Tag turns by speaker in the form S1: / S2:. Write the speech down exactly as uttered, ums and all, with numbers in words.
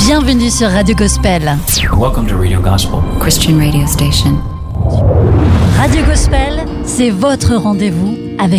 S1: Bienvenue sur Radio Gospel.
S2: Welcome to Radio Gospel,
S3: Christian radio station.
S1: Radio Gospel, c'est votre rendez-vous avec